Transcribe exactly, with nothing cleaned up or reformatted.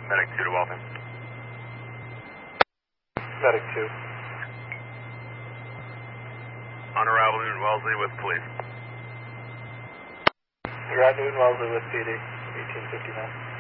Medic two to Waltham. Medic two. On arrival, Newton Wellesley with police. You're at Newton Wellesley with P D, eighteen fifty-nine.